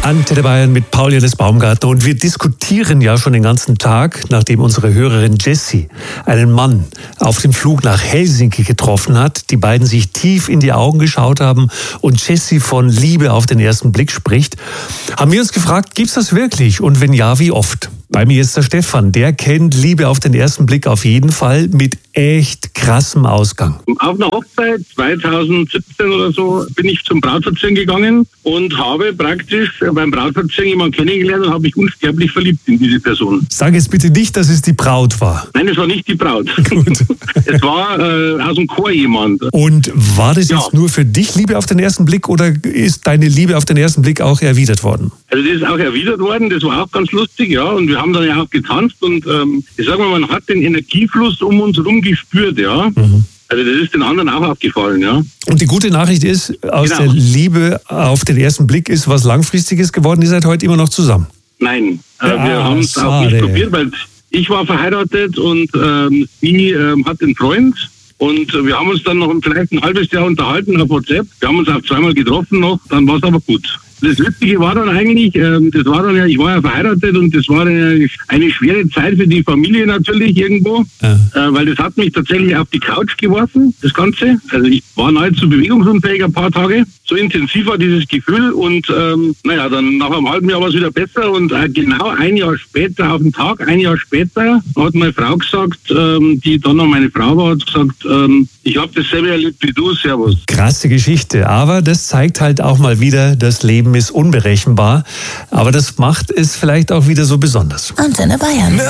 Antenne Bayern mit Paul-Jannes Baumgartner und wir diskutieren ja schon den ganzen Tag, nachdem unsere Hörerin Jessie einen Mann auf dem Flug nach Helsinki getroffen hat, die beiden sich tief in die Augen geschaut haben und Jessie von Liebe auf den ersten Blick spricht, haben wir uns gefragt, gibt's das wirklich und wenn ja, wie oft? Bei mir ist der Stefan, der kennt Liebe auf den ersten Blick auf jeden Fall mit echt krassem Ausgang. Auf einer Hochzeit 2017 oder so bin ich zum Brautverziehen gegangen und habe praktisch beim Brautverziehen jemanden kennengelernt und habe mich unsterblich verliebt in diese Person. Sag jetzt bitte nicht, dass es die Braut war. Nein, es war nicht die Braut. Gut. Es war aus dem Chor jemand. Und war das jetzt nur für dich Liebe auf den ersten Blick oder ist deine Liebe auf den ersten Blick auch erwidert worden? Also das ist auch erwidert worden, das war auch ganz lustig, ja, und wir haben dann ja auch getanzt und ich sag mal, man hat den Energiefluss um uns herum gespürt, ja. Mhm. Also das ist den anderen auch aufgefallen, ja. Und die gute Nachricht ist, aus der Liebe auf den ersten Blick ist was Langfristiges geworden, ihr seid heute immer noch zusammen. Nein, wir haben es auch nicht probiert, weil ich war verheiratet und sie hat einen Freund. Und wir haben uns dann noch vielleicht ein halbes Jahr unterhalten auf WhatsApp. Wir haben uns auch zweimal getroffen noch, dann war es aber gut. Das Lustige war dann eigentlich, das war dann ja, ich war ja verheiratet und das war eine schwere Zeit für die Familie natürlich irgendwo, weil das hat mich tatsächlich auf die Couch geworfen, das Ganze. Also ich war nahezu bewegungsunfähig ein paar Tage. So intensiv war dieses Gefühl und dann nach einem halben Jahr war es wieder besser und genau ein Jahr später, auf den Tag, ein Jahr später, hat meine Frau gesagt, die dann noch meine Frau war, hat gesagt, ich habe dasselbe erlebt wie du, servus. Krasse Geschichte, aber das zeigt halt auch mal wieder, das Leben ist unberechenbar, aber das macht es vielleicht auch wieder so besonders. Antenne Bayern.